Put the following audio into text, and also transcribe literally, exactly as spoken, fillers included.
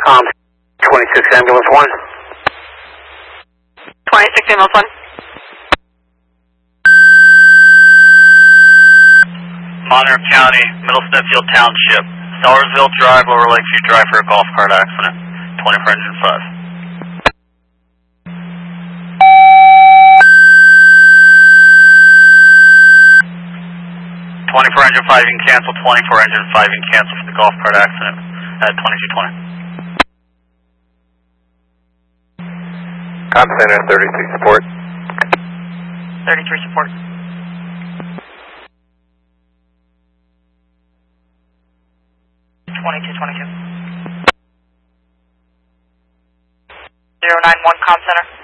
Um, twenty-six ambulance one. twenty-six ambulance one. Monroe County, Middle Stepfield Township, Sellersville Drive, Lower Lakeview Drive for a golf cart accident. twenty-four engine five. twenty-four engine five, you can cancel. twenty-four engine five, you can cancel for the golf cart accident at twenty-two twenty. Com Center, thirty-three support. thirty-three support. twenty-two twenty-two. zero nine one Com Center.